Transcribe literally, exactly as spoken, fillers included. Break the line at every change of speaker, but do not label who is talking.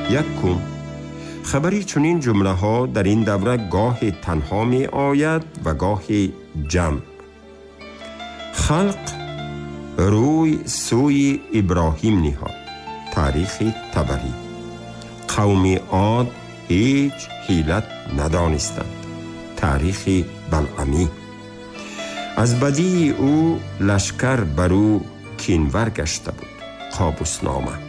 یکم، خبری چنین جمله ها در این دوره گاه تنها می آید و گاه جمع. خلق روی سوی ابراهیم نهاد. تاریخ طبری. قوم عاد هیچ حیلت ندانستند. تاریخ بلعمی. از بدی او لشکر بر او کینور گشته بود. قابوس نامه.